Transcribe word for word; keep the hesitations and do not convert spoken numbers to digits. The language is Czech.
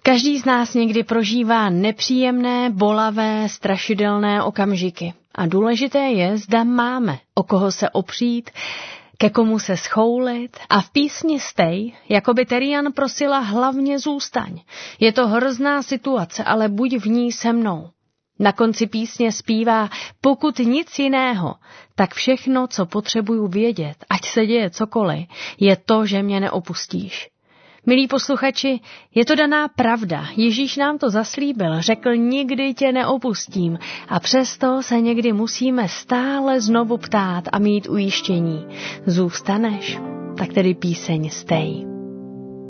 Každý z nás někdy prožívá nepříjemné, bolavé, strašidelné okamžiky. A důležité je, zda máme o koho se opřít, ke komu se schoulit. A v písni Stej, jako by Terian prosila hlavně zůstaň. Je to hrozná situace, ale buď v ní se mnou. Na konci písně zpívá, pokud nic jiného, tak všechno, co potřebuju vědět, ať se děje cokoliv, je to, že mě neopustíš. Milí posluchači, je to daná pravda. Ježíš nám to zaslíbil, řekl, nikdy tě neopustím. A přesto se někdy musíme stále znovu ptát a mít ujištění. Zůstaneš? Tak tedy píseň Stej.